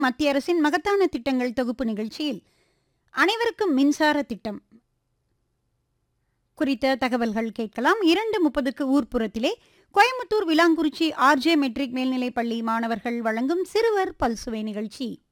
மத்திய அரசின் மகத்தான திட்டங்கள் தொகுப்பு நிகழ்ச்சியில் அனைவருக்கும் மின்சார திட்டம் குறித்த தகவல்கள் கேட்கலாம். 2:30க்கு ஊர்ப்புறத்திலே கோயம்புத்தூர் விலாங்குறிச்சி ஆர்ஜே மெட்ரிக் மேல்நிலைப் பள்ளி மாணவர்கள் வழங்கும் சிறுவர் பல்சுவை நிகழ்ச்சி.